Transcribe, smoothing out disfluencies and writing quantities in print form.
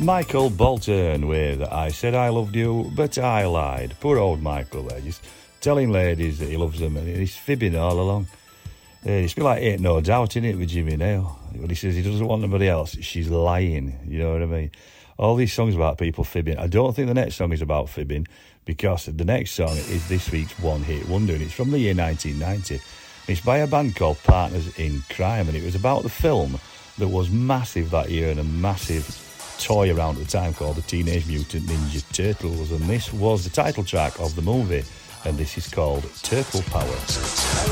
Michael Bolton with I Said I Loved You, But I Lied. Poor old Michael there, just telling ladies that he loves them and he's fibbing all along. It's been like Ain't No Doubt, in it, with Jimmy Nail. When he says he doesn't want nobody else, she's lying, you know what I mean? All these songs about people fibbing. I don't think the next song is about fibbing, because the next song is this week's one-hit wonder, and it's from the year 1990. It's by a band called Partners in Crime, and it was about the film that was massive that year and a massive toy around at the time called the Teenage Mutant Ninja Turtles, and this was the title track of the movie, and this is called Turtle Power.